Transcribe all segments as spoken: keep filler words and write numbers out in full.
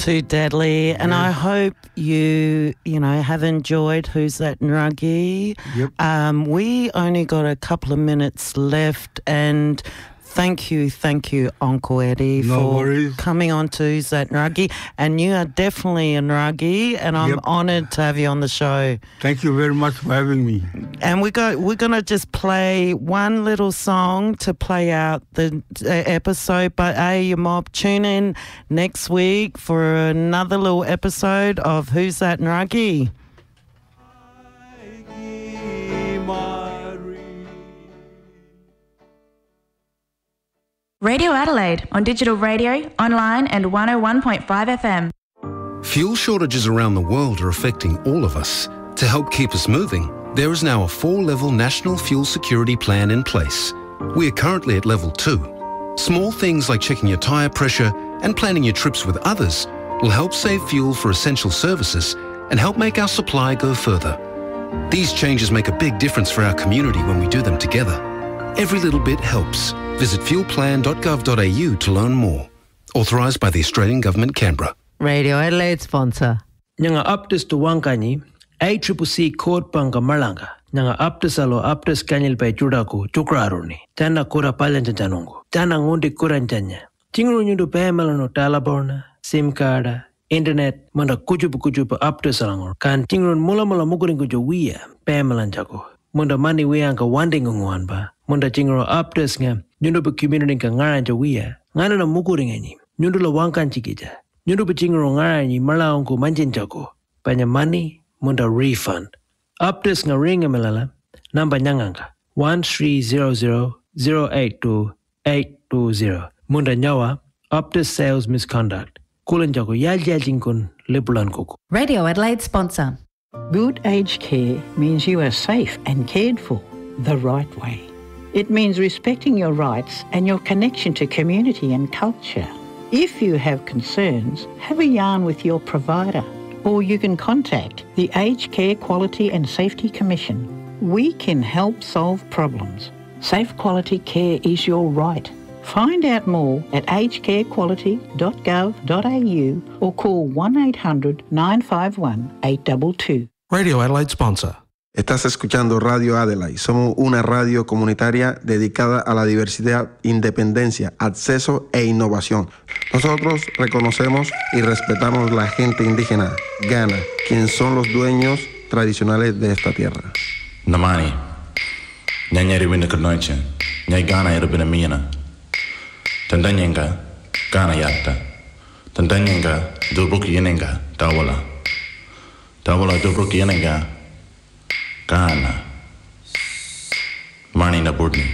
Too Deadly. And yes. I hope you, you know, have enjoyed Who's That Nruggy. Yep. Um, we only got a couple of minutes left, and thank you, thank you, Uncle Eddie, no for worries. coming on to Who's That Nruggy. And you are definitely a Nruggy, and I'm Yep. honoured to have you on the show. Thank you very much for having me. And we go, we're going to just play one little song to play out the uh, episode. But, hey, your mob, tune in next week for another little episode of Who's That Nruggy. Radio Adelaide on digital radio, online and one oh one point five F M. Fuel shortages around the world are affecting all of us. To help keep us moving, there is now a four-level national fuel security plan in place. We are currently at level two. Small things like checking your tyre pressure and planning your trips with others will help save fuel for essential services and help make our supply go further. These changes make a big difference for our community when we do them together. Every little bit helps. Visit fuel plan dot gov dot a u to learn more. Authorised by the Australian Government, Canberra. Radio Adelaide sponsor. Nyanga updates to Wankani, A C C C code panga malanga. Nyanga updates alo updates kanyil pa chudaku chukraruni. Tana kura palanja janungu. Tana ngundi kuranjanya. Tingru nyundu pamelano talaborna, SIM card, internet, manda kujupu kujupu updates alangor. Kan tingrun mula mula mukuring kujo wiya, pamelanjako. Munda mani wiya anka wandingunguan ba. Munda tingru updates nga, nyundu pa community ka ngaranja wiya. Ngana na mukuring anyi. Nyundu la wankan chikija. Nyundu pa tingru ngarani malaonku manjinjako. Panya money, munda refund. Updates nga ringa melala, namba nyanganga. one three zero zero zero eight two eight two zero. Munda nyawa, updates sales misconduct. Kulanjako yal yajinkun lipulan kuku. Radio Adelaide sponsor. Good aged care means you are safe and cared for the right way. It means respecting your rights and your connection to community and culture. If you have concerns, have a yarn with your provider, or you can contact the Aged Care Quality and Safety Commission. We can help solve problems. Safe quality care is your right. Find out more at aged care quality dot gov dot a u or call one eight hundred nine five one eight two two. Radio Adelaide sponsor. Estás escuchando Radio Adelaide. Somos una radio comunitaria dedicada a la diversidad, independencia, acceso e innovación. Nosotros reconocemos y respetamos la gente indígena, Gana, quienes son los dueños tradicionales de esta tierra. Namani, nyanyari wina kanoiche, nyai Gana irabina miana. Tandanyenga, Gana yatta. Tandanyenga, durbuki yenenga, tawala. Tawala durbuki yenenga, Gana. Mani Naburdni.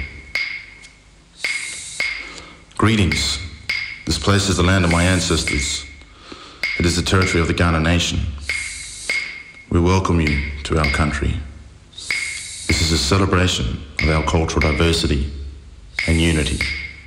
Greetings. This place is the land of my ancestors. It is the territory of the Ghana nation. We welcome you to our country. This is a celebration of our cultural diversity and unity.